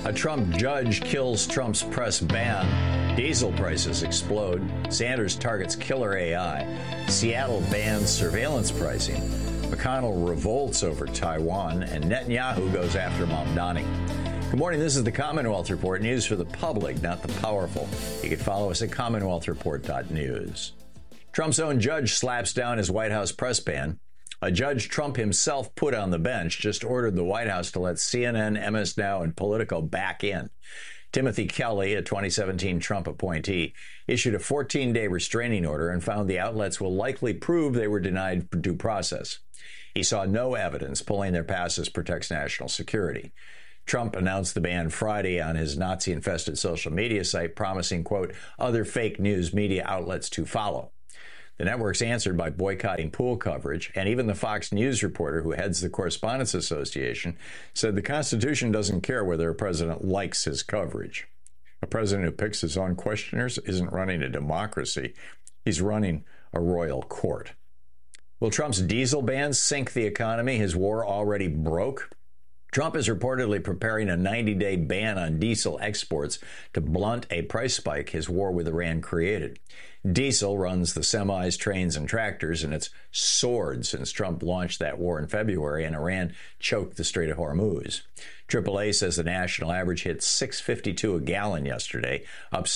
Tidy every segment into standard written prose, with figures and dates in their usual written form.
A Trump judge kills Trump's press ban. Diesel prices explode. Sanders targets killer AI. Seattle bans surveillance pricing. McConnell revolts over Taiwan. And Netanyahu goes after Mamdani. Good morning. This is the Commonwealth Report. News for the public, not the powerful. You can follow us at CommonwealthReport.news. Trump's own judge slaps down his White House press ban. A judge Trump himself put on the bench just ordered the White House to let CNN, MS Now, and Politico back in. Timothy Kelly, a 2017 Trump appointee, issued a 14-day restraining order and found the outlets will likely prove they were denied due process. He saw no evidence pulling their passes protects national security. Trump announced the ban Friday on his Nazi-infested social media site, promising, quote, other fake news media outlets to follow. The networks answered by boycotting pool coverage, and even the Fox News reporter who heads the Correspondents Association said the Constitution doesn't care whether a president likes his coverage. A president who picks his own questioners isn't running a democracy. He's running a royal court. Will Trump's diesel ban sink the economy his war already broke? Trump is reportedly preparing a 90-day ban on diesel exports to blunt a price spike his war with Iran created. Diesel runs the semis, trains, and tractors, and it's soared since Trump launched that war in February and Iran choked the Strait of Hormuz. AAA says the national average hit $6.52 a gallon yesterday, up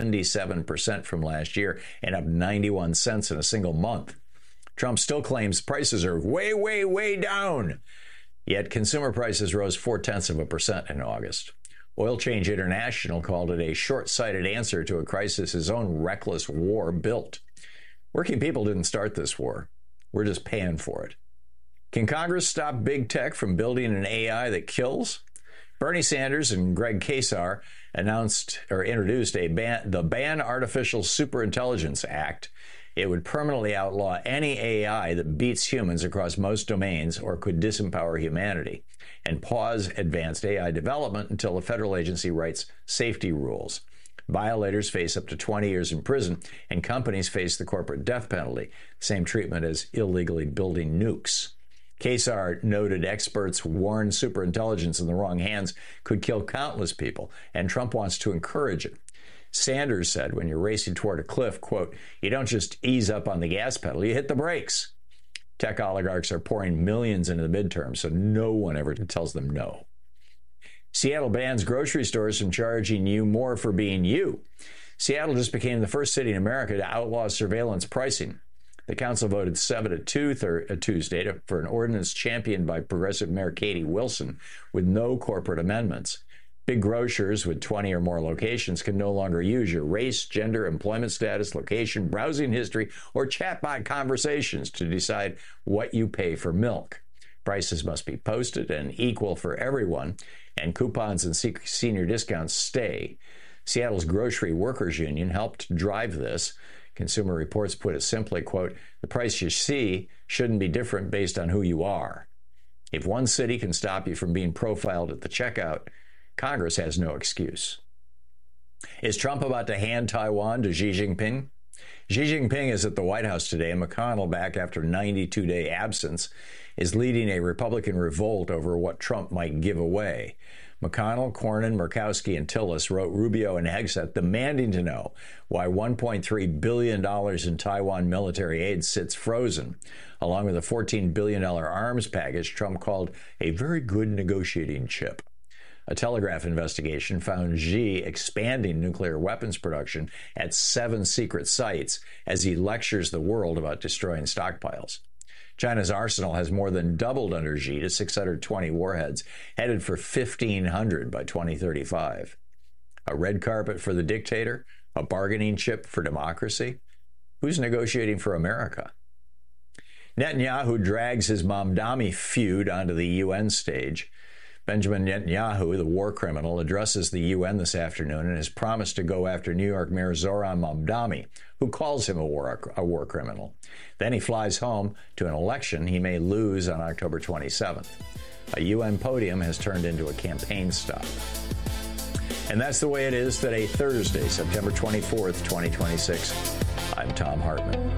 77% from last year and up 91 cents in a single month. Trump still claims prices are way, way, way down. Yet consumer prices rose 0.4% in August. Oil Change International called it a short-sighted answer to a crisis his own reckless war built. Working people didn't start this war. We're just paying for it. Can Congress stop big tech from building an AI that kills? Bernie Sanders and Greg Casar introduced the Ban Artificial Superintelligence Act. It would permanently outlaw any AI that beats humans across most domains or could disempower humanity, and pause advanced AI development until a federal agency writes safety rules. Violators face up to 20 years in prison, and companies face the corporate death penalty, same treatment as illegally building nukes. Casar noted experts warn superintelligence in the wrong hands could kill countless people, and Trump wants to encourage it. Sanders said when you're racing toward a cliff, quote, you don't just ease up on the gas pedal, you hit the brakes. Tech oligarchs are pouring millions into the midterms, so no one ever tells them no. Seattle bans grocery stores from charging you more for being you. Seattle just became the first city in America to outlaw surveillance pricing. The council voted 7-2 Tuesday for an ordinance championed by progressive Mayor Katie Wilson with no corporate amendments. Big grocers with 20 or more locations can no longer use your race, gender, employment status, location, browsing history, or chatbot conversations to decide what you pay for milk. Prices must be posted and equal for everyone, and coupons and senior discounts stay. Seattle's Grocery Workers Union helped drive this. Consumer Reports put it simply, quote, the price you see shouldn't be different based on who you are. If one city can stop you from being profiled at the checkout, Congress has no excuse. Is Trump about to hand Taiwan to Xi Jinping? Xi Jinping is at the White House today. McConnell, back after a 92-day absence, is leading a Republican revolt over what Trump might give away. McConnell, Cornyn, Murkowski, and Tillis wrote Rubio and Hegseth demanding to know why $1.3 billion in Taiwan military aid sits frozen, along with a $14 billion arms package Trump called a very good negotiating chip. A Telegraph investigation found Xi expanding nuclear weapons production at 7 secret sites as he lectures the world about destroying stockpiles. China's arsenal has more than doubled under Xi to 620 warheads, headed for 1,500 by 2035. A red carpet for the dictator? A bargaining chip for democracy? Who's negotiating for America? Netanyahu drags his Mamdani feud onto the UN stage. Benjamin Netanyahu, the war criminal, addresses the UN this afternoon and has promised to go after New York Mayor Zohran Mamdani, who calls him a war criminal. Then he flies home to an election he may lose on October 27th. A UN podium has turned into a campaign stop. And that's the way it is today, Thursday, September 24th, 2026. I'm Thom Hartmann.